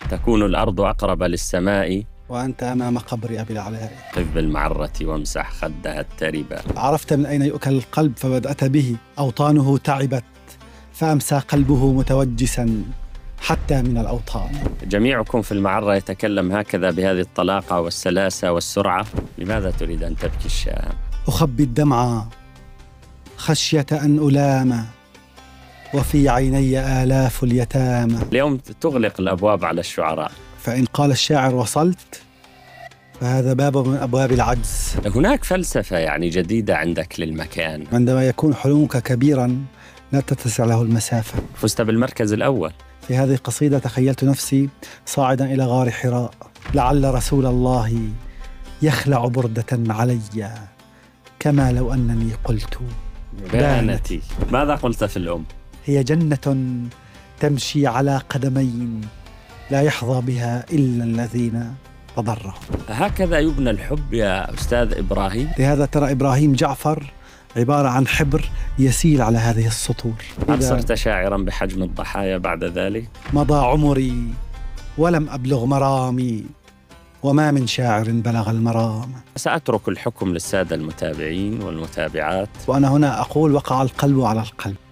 تكون الأرض أقرب للسماء وأنت أمام قبر أبي العلاء. قف بالمعرة وامسح خدها التربا. عرفت من أين يؤكل القلب فبدأت به، أوطانه تعبت فأمسى قلبه متوجسا حتى من الأوطان. جميعكم في المعرة يتكلم هكذا بهذه الطلاقة والسلاسة والسرعة. لماذا تريد أن تبكي الشام؟ أخبي الدمع خشية أن ألام وفي عيني آلاف اليتامى. اليوم تغلق الأبواب على الشعراء. فإن قال الشاعر وصلت فهذا باب من أبواب العجز. هناك فلسفة جديدة عندك للمكان. عندما يكون حلمك كبيرا لا تتسع له المسافة. فزت بالمركز الأول. في هذه القصيدة تخيلت نفسي صاعدا إلى غار حراء، لعل رسول الله يخلع بردة علي كما لو أنني قلت بانتي. ماذا قلت في الأم؟ هي جنة تمشي على قدمين لا يحظى بها إلا الذين تضروا. هكذا يبنى الحب يا أستاذ إبراهيم. لهذا ترى إبراهيم جعفر عبارة عن حبر يسيل على هذه السطور. هل صرت شاعرا بحجم الضحايا بعد ذلك؟ مضى عمري ولم أبلغ مرامي وما من شاعر بلغ المرام. سأترك الحكم للسادة المتابعين والمتابعات، وأنا هنا أقول وقع القلب على القلب.